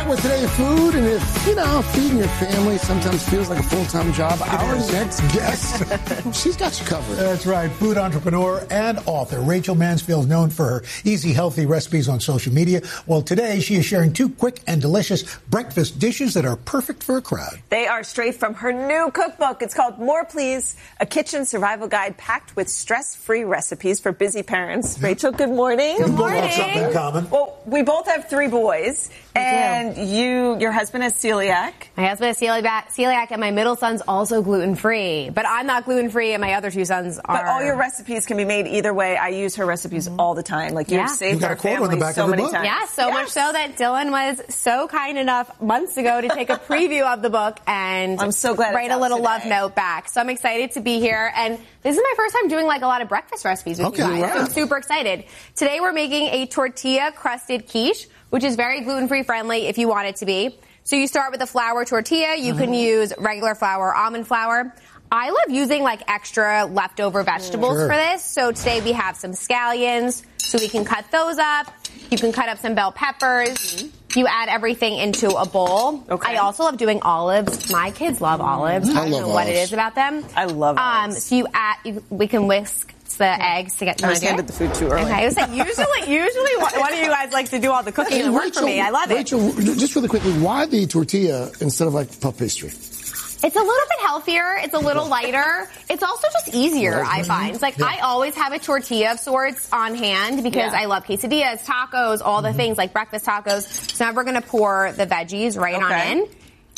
back with Today Food, and if, feeding your family sometimes feels like a full-time job, our next guest, she's got you covered. That's right. Food entrepreneur and author Rachel Mansfield is known for her easy, healthy recipes on social media. Well, today she is sharing 2 quick and delicious breakfast dishes that are perfect for a crowd. They are straight from her new cookbook. It's called More Please, a kitchen survival guide packed with stress-free recipes for busy parents. Rachel, good morning. Good morning. We both have something in common. Well, we both have 3 boys. And your husband has celiac. My husband has celiac, and my middle son's also gluten-free. But I'm not gluten-free, and my other 2 sons are. But all your recipes can be made either way. I use her recipes all the time. Like, you've saved our family so many times. Yeah, so much so that Dylan was so kind enough months ago to take a preview of the book and I'm so glad write a little love note back. So I'm excited to be here. And this is my first time doing a lot of breakfast recipes with you guys. Right. So I'm super excited. Today we're making a tortilla-crusted quiche, which is very gluten-free friendly if you want it to be. So you start with a flour tortilla. You can use regular flour or almond flour. I love using extra leftover vegetables for this. So today we have some scallions, so we can cut those up. You can cut up some bell peppers. You add everything into a bowl. Okay. I also love doing olives. My kids love olives. I don't know what it is about them. I love olives. So we can whisk the eggs to get. I just handed the food too early. Okay, I was like, usually one of you guys likes to do all the cooking and the work for me. I love it. Rachel, just really quickly, why the tortilla instead of puff pastry? It's a little bit healthier. It's a little lighter. It's also just easier, I find. It's I always have a tortilla of sorts on hand because I love quesadillas, tacos, all the things like breakfast tacos. So now we're going to pour the veggies right on in.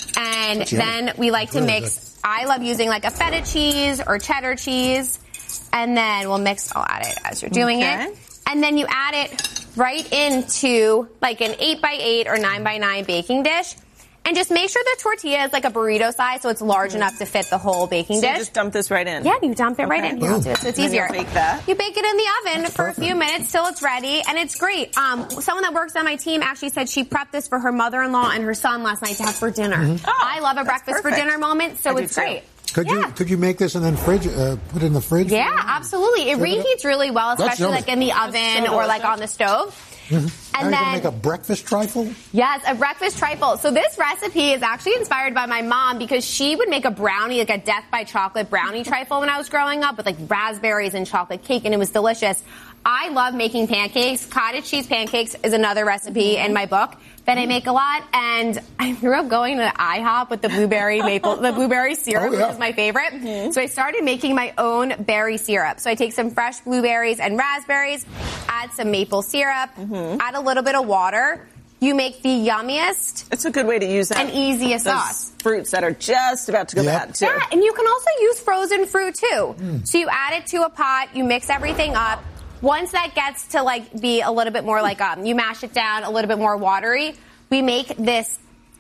And then we like to mix. I love using a feta cheese or cheddar cheese. And then we'll mix. I'll add it as you're doing it. And then you add it right into an 8x8 or 9x9 baking dish. And just make sure the tortilla is a burrito size, so it's large enough to fit the whole baking dish. You just dump this right in? Yeah, you dump it right in. Yeah, so it's easier. You bake that? You bake it in the oven for a few minutes till it's ready, and it's great. Someone that works on my team actually said she prepped this for her mother-in-law and her son last night to have for dinner. I love a breakfast for dinner moment, so it's great. Could you make this and then put it in the fridge? Yeah, absolutely. It reheats really well, especially in the oven or on the stove. And then make a breakfast trifle? Yes, a breakfast trifle. So this recipe is actually inspired by my mom because she would make a brownie, a death by chocolate brownie trifle when I was growing up with raspberries and chocolate cake, and it was delicious. I love making pancakes. Cottage cheese pancakes is another recipe in my book that I make a lot. And I grew up going to IHOP with the blueberry syrup, which is my favorite. So I started making my own berry syrup. So I take some fresh blueberries and raspberries, add some maple syrup, add a little bit of water. You make the yummiest. It's a good way to use that. And easiest sauce. Fruits that are just about to go bad, too. Yeah, and you can also use frozen fruit, too. So you add it to a pot, you mix everything up. Once that gets to be a little bit more you mash it down a little bit more watery, we make this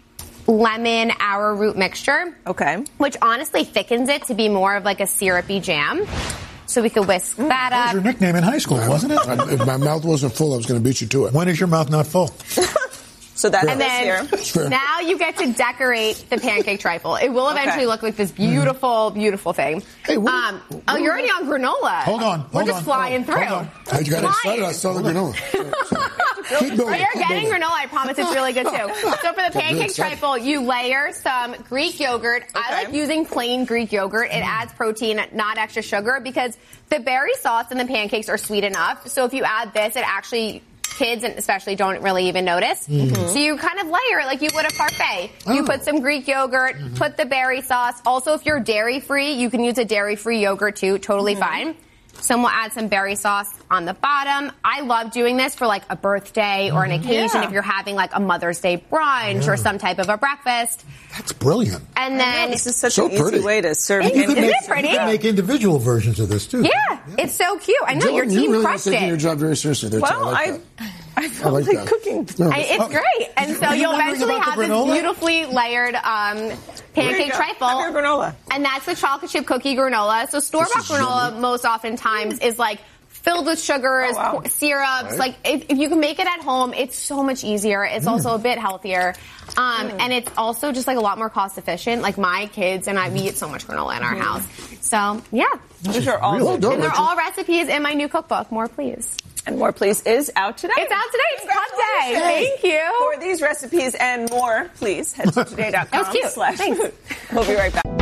lemon arrowroot mixture. Okay. Which honestly thickens it to be more of a syrupy jam. So we could whisk that up. That was your nickname in high school, wasn't it? If my mouth wasn't full, I was going to beat you to it. When is your mouth not full? So that's and then now you get to decorate the pancake trifle. It will eventually look like this beautiful, beautiful thing. Hey, you're already on granola. Hold on. We're just flying through. You got excited. I saw the granola. Keep building. You're getting granola. I promise it's really good too. So for the pancake trifle, you layer some Greek yogurt. I like using plain Greek yogurt. It adds protein, not extra sugar, because the berry sauce in the pancakes are sweet enough. So if you add this, it actually kids and especially don't really even notice. So you kind of layer it like you would a parfait. You put some Greek yogurt, put the berry sauce. Also, if you're dairy-free, you can use a dairy-free yogurt too. Totally fine. So we'll add some berry sauce on the bottom. I love doing this for a birthday or an occasion if you're having a Mother's Day brunch or some type of a breakfast. That's brilliant. And then this is such an easy way to serve. Isn't it pretty? You can make individual versions of this too. Yeah, it's so cute. I know your team really crushed taking it. your job very seriously. There, well, I felt like cooking. It's great. And so you'll eventually have this beautifully layered pancake trifle. Granola. And that's the chocolate chip cookie granola. So store-bought granola most oftentimes is filled with sugars, syrups. If you can make it at home, it's so much easier. It's also a bit healthier. And it's also just a lot more cost efficient. My kids and I, we eat so much granola in our house. So, yeah. These are all and they're all recipes in my new cookbook. More, please. And More Please is out today. It's out today. It's Pub Day. Thank you. For these recipes and more, please head to today.com/food. Thanks. We'll be right back.